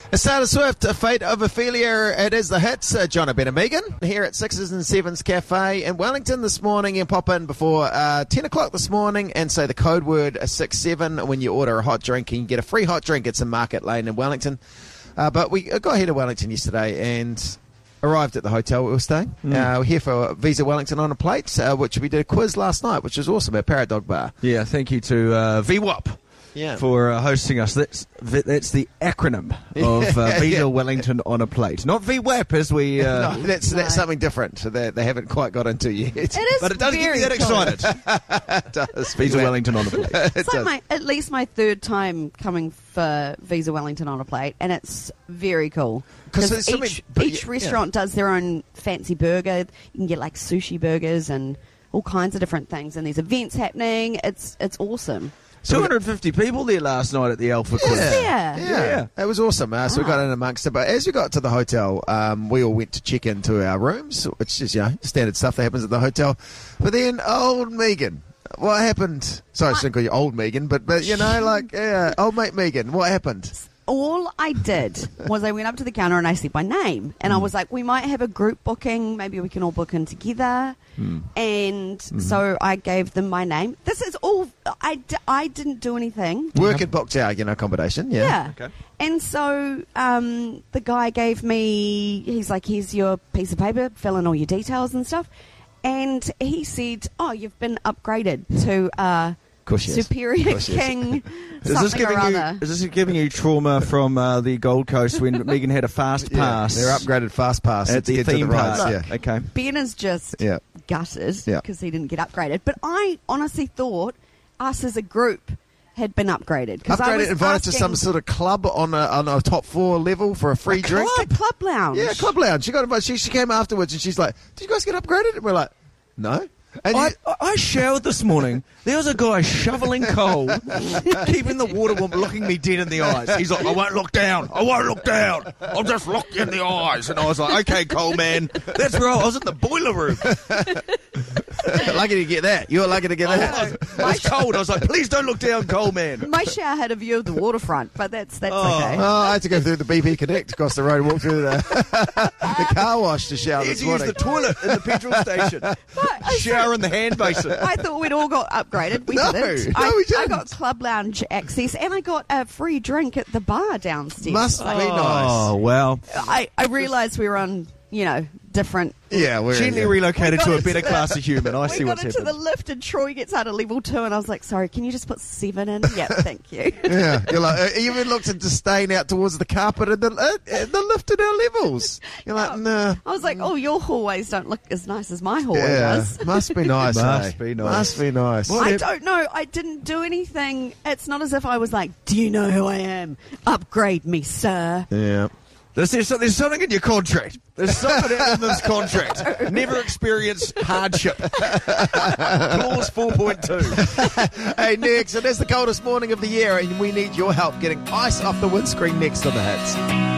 Taylor Swift, Fate of Ophelia. It is the hits. John Ben and Megan here at 6s and 7s Cafe in Wellington this morning, and pop in before 10 o'clock this morning and say the code word 67 when you order a hot drink, and you get a free hot drink. It's in Market Lane in Wellington. But we got here to Wellington yesterday and arrived at the hotel we were staying. We're here for Visa Wellington on a Plate, which we did a quiz last night, which was awesome at Paradog Bar. Yeah, thank you to VWAP. Yeah. For hosting us. That's the acronym of Visa Wellington on a Plate. Not VWAP as we... no, that's something different that they haven't quite got into yet. It is, but it does get me that excited. It does. Visa Wellington on a Plate. It's like at least my third time coming for Visa Wellington on a Plate, and it's very cool. Because each restaurant does their own fancy burger. You can get like sushi burgers and all kinds of different things, and there's events happening. It's awesome. 250 people there last night at the Alpha Quiz. Yeah. It was awesome. So we got in amongst it. But as we got to the hotel, we all went to check into our rooms, which is, standard stuff that happens at the hotel. But then old Megan, what happened? Sorry, I shouldn't call you old Megan, but old mate Megan, what happened? All I did was I went up to the counter and I said my name. And I was like, we might have a group booking. Maybe we can all book in together. And so I gave them my name. This is all... I didn't do anything. Work had booked our accommodation. Yeah. Okay. And so the guy gave me... He's like, here's your piece of paper. Fill in all your details and stuff. And he said, oh, you've been upgraded to... Superior King. Is this giving you trauma from the Gold Coast when Megan had a fast pass? Their upgraded fast pass at the theme park. Look, okay. Ben is just gutted because he didn't get upgraded. But I honestly thought us as a group had been upgraded. Upgraded, invited to some sort of club on a top floor level for a free drink. Club lounge. Yeah, club lounge. She got invited. She came afterwards and she's like, "Did you guys get upgraded?" And we're like, "No." And I showered this morning. There was a guy shoveling coal, keeping the water warm, looking me dead in the eyes. He's like, I won't look down. I'll just look you in the eyes. And I was like, okay, coal man. That's right. I was in the boiler room. Lucky to get that. You were lucky to get that. It was cold. I was like, please don't look down, coal man. My shower had a view of the waterfront, but that's okay. Oh, I had to go through the BP Connect across the road, walk through the car wash to shower this morning. Use the toilet in the petrol station. Shower in the hand basin. I thought we'd all got upgraded. We didn't. We didn't. I got club lounge access, and I got a free drink at the bar downstairs. Must be nice. Oh, well. I realised we were on, different... Yeah, we're gently relocated to a better class of human. I see what's happening. We got into the lift, and Troy gets out of level 2, and I was like, sorry, can you just put 7 in? Yeah, thank you. Yeah, you're like, you even looked at disdain out towards the carpet and the lift at our levels. You're like, nah. I was like, oh, your hallways don't look as nice as my hallway does. Must be nice. Must be nice. I don't know. I didn't do anything. It's not as if I was like, do you know who I am? Upgrade me, sir. Yeah. There's something in your contract. There's something in this contract. Never experience hardship. Clause 4.2. Hey, next, it is the coldest morning of the year, and we need your help getting ice off the windscreen next on the hits.